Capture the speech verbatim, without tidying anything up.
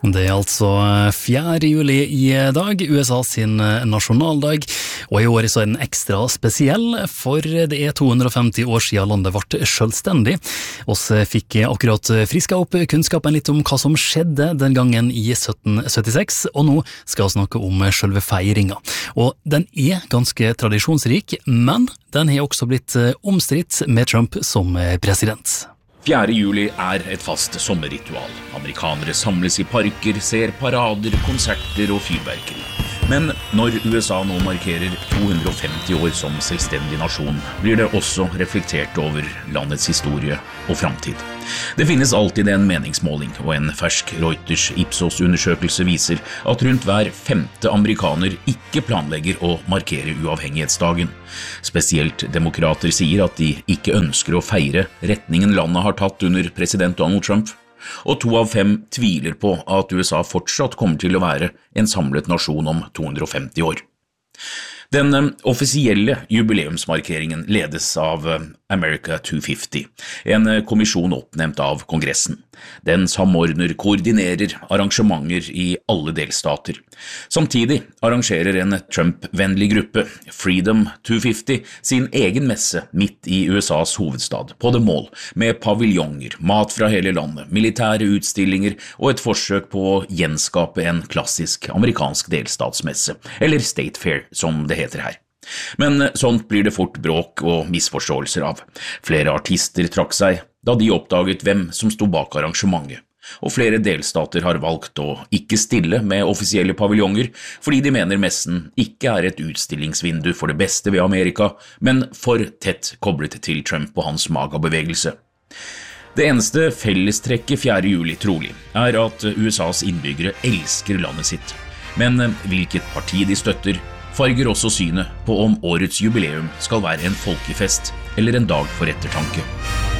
Det er altså fjerde juli i dag, U S A sin nasjonaldag, og i år så er den ekstra spesiell, for det er to hundre og femti år siden landet ble selvstendig. Oss fikk akkurat friska opp kunnskapen litt om hva som skjedde den gangen i sytten syttiseks, og nå skal vi snakke om selve feiringa. Og den er ganske tradisjonsrik, men den har også blitt omstridt med Trump som president. fjerde juli er et fast sommerritual. Amerikanere samles i parker, ser parader, konserter og fyrverkeri. Men når U S A nå markerer to hundre og femti år som selvstendig nasjon, blir det også reflektert over landets historie og framtid. Det finnes alltid en meningsmåling, og en fersk Reuters Ipsos-undersøkelse viser at rundt hver femte amerikaner ikke planlegger å markere uavhengighetsdagen. Spesielt demokrater sier at de ikke ønsker å feire retningen landet har tatt under president Donald Trump, og to av fem tviler på at U S A fortsatt kommer til å være en samlet nasjon om to hundre og femti år. Den offisielle jubileumsmarkeringen ledes av America to fifty, en kommisjon oppnevnt av Kongressen. Den samordner, koordinerer arrangementer i alle delstater. Samtidig arrangerer en Trump-vennlig gruppe, Freedom to fifty, sin egen messe midt i U S A's hovedstad, på The Mall, med paviljonger, mat fra hele landet, militære utstillinger og et forsøk på å gjenskape en klassisk amerikansk delstatsmesse, eller State Fair, som det heter her. Men sånt blir det fort bråk og misforståelser av. Flere artister trakk seg da de oppdaget hvem som sto bak arrangementet, og flere delstater har valgt å ikke stille med offisielle paviljonger fordi de mener messen ikke er et utstillingsvindu for det beste ved Amerika, men for tett koblet til Trump og hans magabevegelse. Det eneste fellestrekket fjerde juli trolig er at U S A's innbyggere elsker landet sitt, men hvilket parti de støtter farger også synet på om årets jubileum skal være en folkefest eller en dag for ettertanke.